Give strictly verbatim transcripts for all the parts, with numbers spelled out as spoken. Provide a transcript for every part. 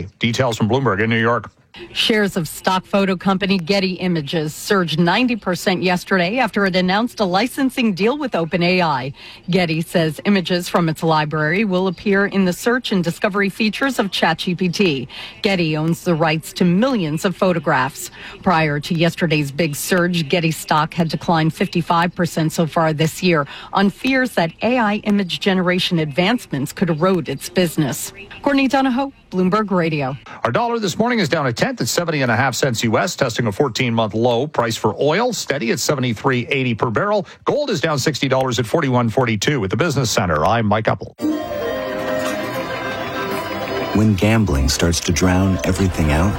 today. Details from Bloomberg in New York. Shares of stock photo company Getty Images surged ninety percent yesterday after it announced a licensing deal with OpenAI. Getty says images from its library will appear in the search and discovery features of ChatGPT. Getty owns the rights to millions of photographs. Prior to yesterday's big surge, Getty stock had declined fifty-five percent so far this year on fears that A I image generation advancements could erode its business. Courtney Donahoe, Bloomberg Radio. Our dollar this morning is down a tenth at seventy and a half cents U S, testing a fourteen-month low. Price for oil steady at seventy-three eighty per barrel. Gold is down sixty dollars at forty-one forty-two at the Business Center. I'm Mike Uppel. When gambling starts to drown everything out,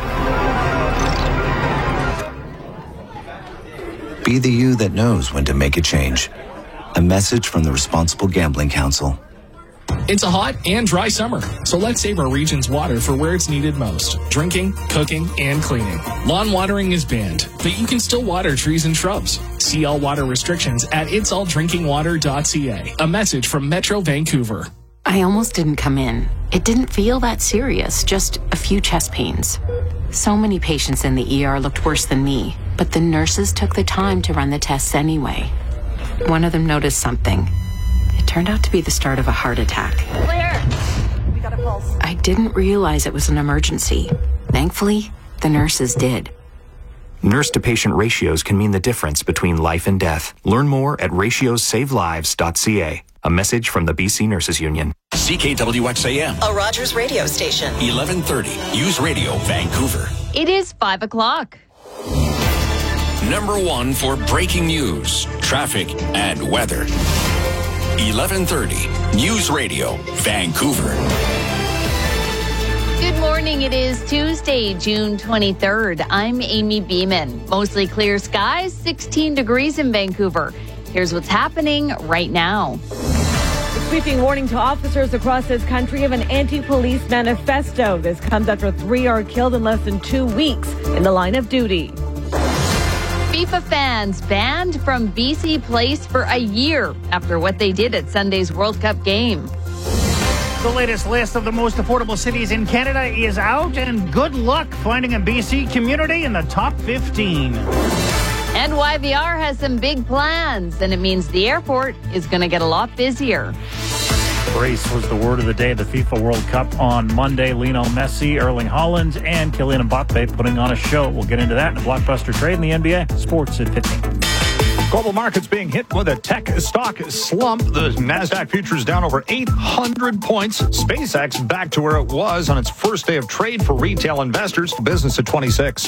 be the you that knows when to make a change. A message from the Responsible Gambling Council. It's a hot and dry summer, so let's save our region's water for where it's needed most. Drinking, cooking, and cleaning. Lawn watering is banned, but you can still water trees and shrubs. See all water restrictions at its all drinking water dot c a. A message from Metro Vancouver. I almost didn't come in. It didn't feel that serious, just a few chest pains. So many patients in the E R looked worse than me, but the nurses took the time to run the tests anyway. One of them noticed something. It turned out to be the start of a heart attack. Clear. We got a pulse. I didn't realize it was an emergency. Thankfully, the nurses did. Nurse-to-patient ratios can mean the difference between life and death. Learn more at ratios save lives dot c a. A message from the B C Nurses Union. C K W X A M. A Rogers radio station. eleven thirty. News Radio, Vancouver. It is five o'clock. Number one for breaking news, traffic, and weather. eleven thirty. News Radio, Vancouver. Good morning. It is Tuesday, June twenty-third. I'm Amy Beeman. Mostly clear skies, sixteen degrees in Vancouver. Here's what's happening right now. A sweeping warning to officers across this country of an anti-police manifesto. This comes after three are killed in less than two weeks in the line of duty. FIFA fans banned from B C Place for a year after what they did at Sunday's World Cup game. The latest list of the most affordable cities in Canada is out, and good luck finding a B C community in the top fifteen. And Y V R has some big plans, and it means the airport is going to get a lot busier. Brace was the word of the day at the FIFA World Cup on Monday. Lionel Messi, Erling Haaland, and Kylian Mbappe putting on a show. We'll get into that in a blockbuster trade in the N B A. Sports at fifteen. Global markets being hit with a tech stock slump. The NASDAQ futures down over eight hundred points. SpaceX back to where it was on its first day of trade for retail investors. Business at twenty-six.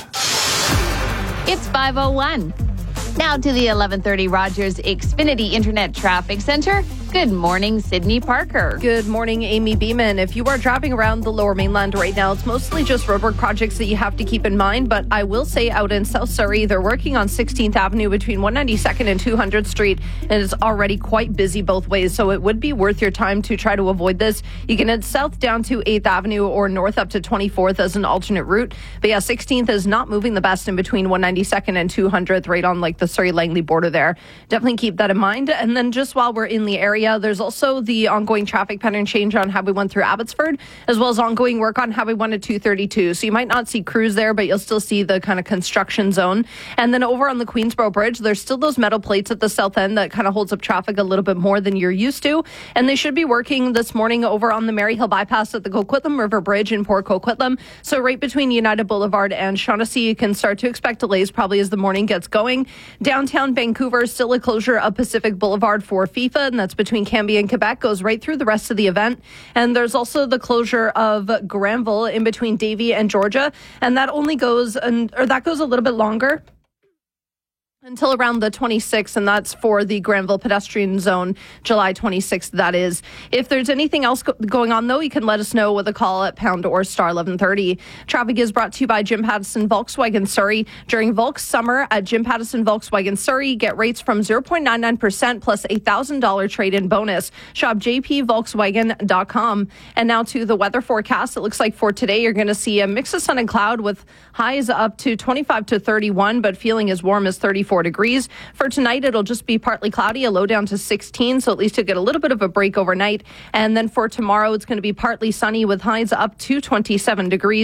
It's five oh one. Now to the eleven thirty Rogers Xfinity Internet Traffic Center. Good morning, Sydney Parker. Good morning, Amy Beeman. If you are driving around the Lower Mainland right now, it's mostly just roadwork projects that you have to keep in mind. But I will say out in South Surrey, they're working on sixteenth Avenue between one ninety-second and two hundredth Street, and it's already quite busy both ways. So it would be worth your time to try to avoid this. You can head south down to eighth Avenue or north up to twenty-fourth as an alternate route. But yeah, sixteenth is not moving the best in between one ninety-second and two hundredth, right on like the Surrey-Langley border there. Definitely keep that in mind. And then just while we're in the area, there's also the ongoing traffic pattern change on Highway one through Abbotsford, as well as ongoing work on Highway one to two thirty-two. So you might not see crews there, but you'll still see the kind of construction zone. And then over on the Queensboro Bridge, there's still those metal plates at the south end that kind of holds up traffic a little bit more than you're used to. And they should be working this morning over on the Maryhill bypass at the Coquitlam River Bridge in Port Coquitlam. So right between United Boulevard and Shaughnessy, you can start to expect delays probably as the morning gets going. Downtown Vancouver, still a closure of Pacific Boulevard for FIFA, and that's between Cambie and Quebec, goes right through the rest of the event. And there's also the closure of Granville in between Davie and Georgia, and that only goes, and or that goes a little bit longer until around the twenty-sixth, and that's for the Granville pedestrian zone, July twenty-sixth, that is. If there's anything else go- going on, though, you can let us know with a call at pound or star eleven thirty. Traffic is brought to you by Jim Pattison Volkswagen Surrey. During Volks Summer at Jim Pattison Volkswagen Surrey, get rates from zero point nine nine percent plus a one thousand dollars trade-in bonus. Shop j p volkswagen dot com. And now to the weather forecast. It looks like for today, you're going to see a mix of sun and cloud with highs up to twenty-five to thirty-one, but feeling as warm as thirty-four degrees. For tonight, it'll just be partly cloudy, a low down to sixteen, so at least you'll get a little bit of a break overnight. And then for tomorrow, it's going to be partly sunny with highs up to twenty-seven degrees.